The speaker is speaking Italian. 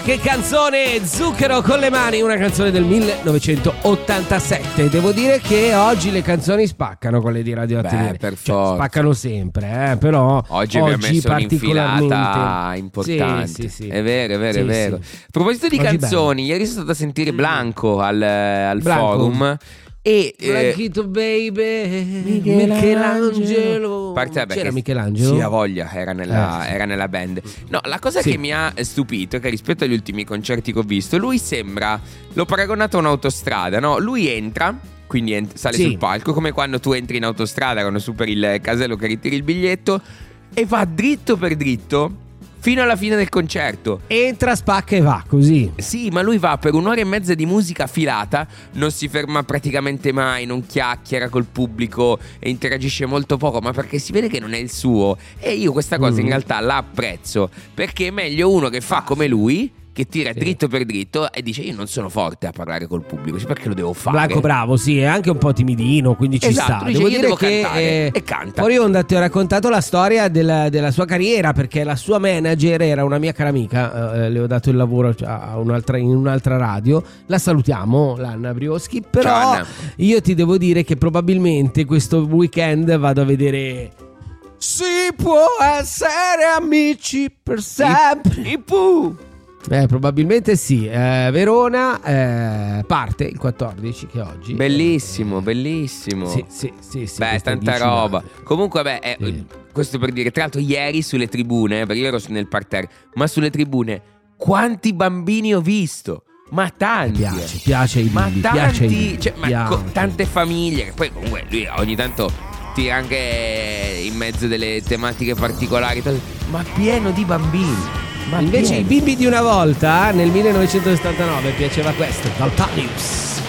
Che canzone, Zucchero con le mani, una canzone del 1987. Devo dire che oggi le canzoni spaccano, quelle di Radioattività. Per forza. Spaccano sempre, però oggi abbiamo messo particolarmente un'infilata importante. Sì. È vero, è vero. Sì. A proposito di oggi canzoni, ieri sono stato a sentire Blanco al forum. E Blanchito baby, Michelangelo. C'era Michelangelo? Sì, a voglia, era nella band. No, la cosa che mi ha stupito è che rispetto agli ultimi concerti che ho visto, lui sembra, l'ho paragonato a un'autostrada, no? Lui entra, quindi sale sul palco, come quando tu entri in autostrada, quando superi il casello che ritiri il biglietto, e va dritto per dritto fino alla fine del concerto. Entra, spacca e va, così. Sì, ma lui va per 1 ora e mezza di musica filata, non si ferma praticamente mai, non chiacchiera col pubblico e interagisce molto poco, ma perché si vede che non è il suo. E io questa cosa in realtà la apprezzo, perché è meglio uno che fa come lui, che tira dritto per dritto e dice: io non sono forte a parlare col pubblico, perché lo devo fare. Blanco bravo, sì, è anche un po' timidino, quindi ci sta. Dice, io devo cantare e canta. Fuori onda ti ho raccontato la storia della sua carriera, perché la sua manager era una mia cara amica, le ho dato il lavoro in un'altra radio. La salutiamo, l'Anna Brioschi. Però ciao, Anna. Io ti devo dire che probabilmente questo weekend vado a vedere Si può essere amici per sempre. Probabilmente sì. Verona parte il 14, che oggi. Bellissimo. Sì. Beh, tanta roba. Comunque, questo per dire, tra l'altro ieri sulle tribune, perché io ero nel parterre, ma sulle tribune quanti bambini ho visto? Ma tanti. Piace ai bimbi, tante famiglie, che poi comunque lui ogni tanto tira anche in mezzo delle tematiche particolari, ma pieno di bambini. Invece i bimbi di una volta, nel 1979, piaceva questo, Valpalius.